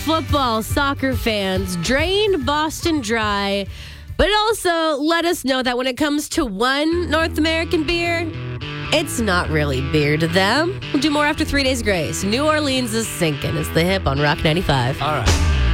Football, soccer fans, drain Boston dry, but also let us know that when it comes to one North American beer, it's not really beer to them. We'll do more after 3 Days Grace. New Orleans is sinking. It's the hip on Rock 95. All right.